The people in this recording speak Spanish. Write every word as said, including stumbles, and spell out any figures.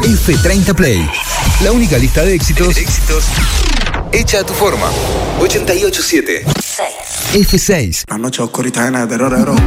F treinta Play. La única lista de éxitos, éxitos hecha a tu forma. ochenta y ocho siete. F seis. La noche oscurita llena de terror.